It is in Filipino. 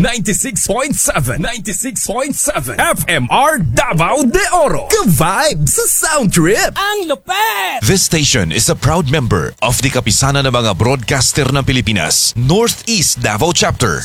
96.7 FMR Davao de Oro. Ka-vibe sa Sound Trip. Ang lupet! This station is a proud member of the Kapisanan ng mga Broadcaster ng Pilipinas, Northeast Davao Chapter.